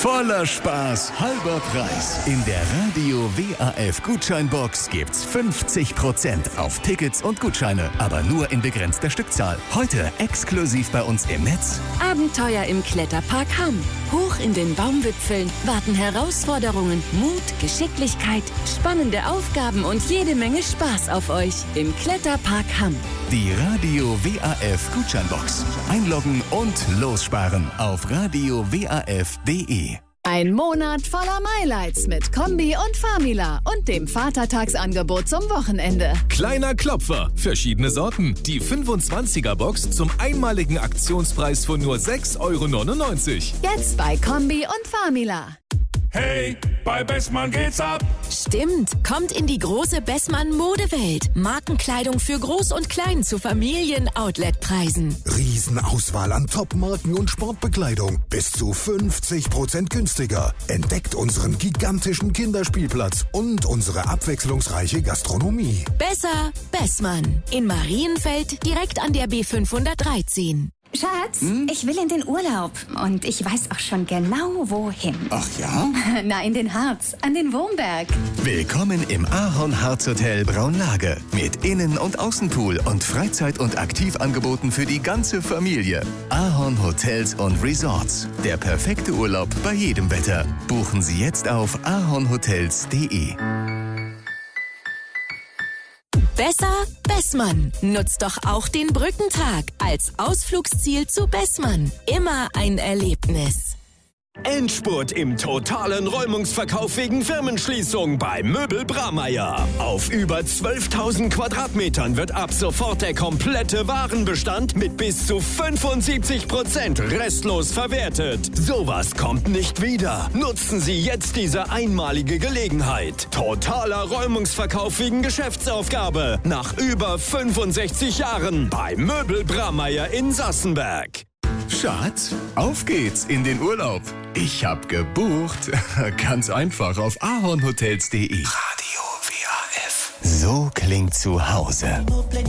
Voller Spaß, halber Preis. In der Radio WAF Gutscheinbox gibt's 50% auf Tickets und Gutscheine, aber nur in begrenzter Stückzahl. Heute exklusiv bei uns im Netz. Abenteuer im Kletterpark Hamm. Hoch in den Baumwipfeln warten Herausforderungen, Mut, Geschicklichkeit, spannende Aufgaben und jede Menge Spaß auf euch im Kletterpark Hamm. Die Radio WAF Gutscheinbox. Einloggen und lossparen auf radiowaf.de. Ein Monat voller Highlights mit Kombi und Famila und dem Vatertagsangebot zum Wochenende. Kleiner Klopfer, verschiedene Sorten. Die 25er-Box zum einmaligen Aktionspreis von nur 6,99 €. Jetzt bei Kombi und Famila. Hey, bei Bessmann geht's ab. Stimmt, kommt in die große Bessmann-Modewelt. Markenkleidung für Groß und Klein zu Familien-Outlet-Preisen. Riesenauswahl an Top-Marken und Sportbekleidung. Bis zu 50% günstiger. Entdeckt unseren gigantischen Kinderspielplatz und unsere abwechslungsreiche Gastronomie. Besser Bessmann. In Marienfeld direkt an der B513. Schatz, ich will in den Urlaub und ich weiß auch schon genau, wohin. Ach ja? Na, in den Harz, an den Wurmberg. Willkommen im Ahorn-Harz Hotel Braunlage. Mit Innen- und Außenpool und Freizeit- und Aktivangeboten für die ganze Familie. Ahorn Hotels und Resorts. Der perfekte Urlaub bei jedem Wetter. Buchen Sie jetzt auf ahornhotels.de. Besser Bessmann. Nutzt doch auch den Brückentag als Ausflugsziel zu Bessmann. Immer ein Erlebnis. Endspurt im totalen Räumungsverkauf wegen Firmenschließung bei Möbel Bramayr. Auf über 12.000 Quadratmetern wird ab sofort der komplette Warenbestand mit bis zu 75% restlos verwertet. Sowas kommt nicht wieder. Nutzen Sie jetzt diese einmalige Gelegenheit. Totaler Räumungsverkauf wegen Geschäftsaufgabe. Nach über 65 Jahren bei Möbel Bramayr in Sassenberg. Schatz, auf geht's in den Urlaub. Ich hab gebucht. Ganz einfach auf ahornhotels.de. Radio WAF. So klingt zu Hause.